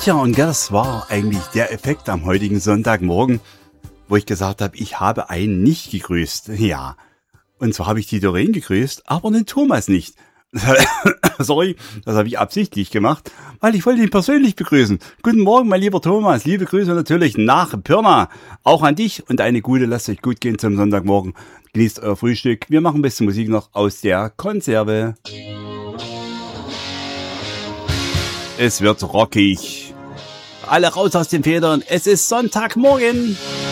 Tja, und das war eigentlich der Effekt am heutigen Sonntagmorgen, wo ich gesagt habe, ich habe einen nicht gegrüßt. Ja, und zwar habe ich die Doreen gegrüßt, aber den Thomas nicht. Sorry, das habe ich absichtlich gemacht, weil ich wollte ihn persönlich begrüßen. Guten Morgen, mein lieber Thomas. Liebe Grüße natürlich nach Pirna. Auch an dich und eine gute, lasst euch gut gehen zum Sonntagmorgen. Genießt euer Frühstück. Wir machen ein bisschen Musik noch aus der Konserve. Es wird rockig. Alle raus aus den Federn. Es ist Sonntagmorgen.